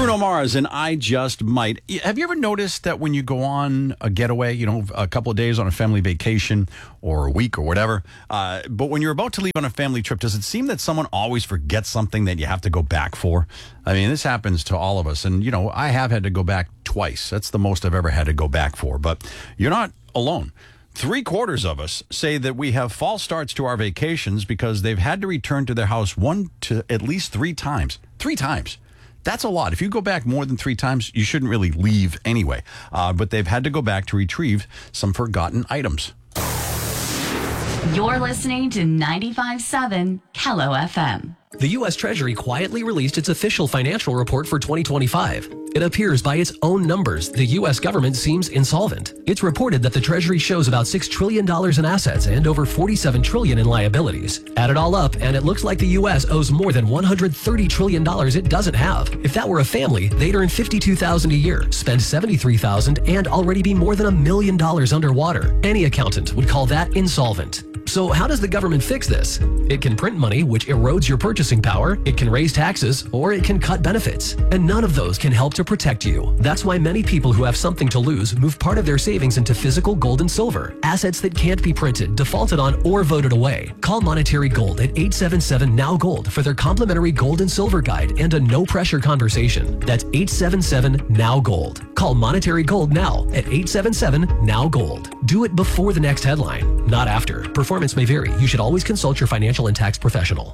Bruno Mars and I Just Might. Have you ever noticed that when you go on a getaway, a couple of days on a family vacation or a week or whatever, but when you're about to leave on a family trip, does it seem that someone always forgets something that you have to go back for? I mean, this happens to all of us. And, I have had to go back twice. That's the most I've ever had to go back for. But you're not alone. 3/4 of us say that we have false starts to our vacations because they've had to return to their house 1 to at least 3 times. 3 times. That's a lot. If you go back more than 3 times, you shouldn't really leave anyway. But they've had to go back to retrieve some forgotten items. You're listening to 95.7 Kello FM. The U.S. Treasury quietly released its official financial report for 2025. It appears by its own numbers, the U.S. government seems insolvent. It's reported that the Treasury shows about $6 trillion in assets and over $47 trillion in liabilities. Add it all up, and it looks like the U.S. owes more than $130 trillion it doesn't have. If that were a family, they'd earn $52,000 a year, spend $73,000, and already be more than $1 million underwater. Any accountant would call that insolvent. So how does the government fix this? It can print money, which erodes your purchasing power, it can raise taxes, or it can cut benefits. And none of those can help to protect you. That's why many people who have something to lose move part of their savings into physical gold and silver, assets that can't be printed, defaulted on, or voted away. Call Monetary Gold at 877-NOW-GOLD for their complimentary gold and silver guide and a no-pressure conversation. That's 877-NOW-GOLD. Call Monetary Gold now at 877-NOW-GOLD. Do it before the next headline, not after. Performance may vary. You should always consult your financial and tax professional.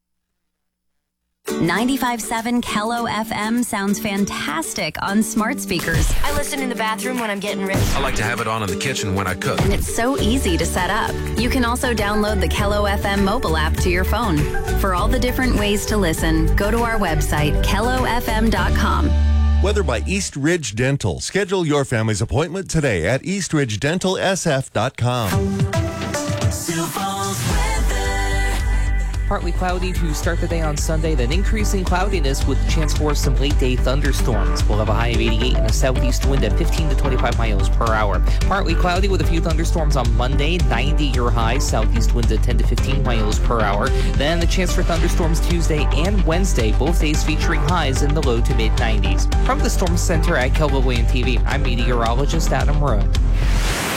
95.7 Kello FM sounds fantastic on smart speakers. I listen in the bathroom when I'm getting ready. I like to have it on in the kitchen when I cook. And it's so easy to set up. You can also download the Kello FM mobile app to your phone. For all the different ways to listen, go to our website, kellofm.com. Weather by East Ridge Dental. Schedule your family's appointment today at eastridgedentalsf.com. Partly cloudy to start the day on Sunday, then increasing cloudiness with a chance for some late-day thunderstorms. We'll have a high of 88 and a southeast wind at 15 to 25 miles per hour. Partly cloudy with a few thunderstorms on Monday, 90 your high, southeast winds at 10 to 15 miles per hour. Then the chance for thunderstorms Tuesday and Wednesday, both days featuring highs in the low to mid-90s. From the Storm Center at Kello TV, I'm meteorologist Adam Rowe.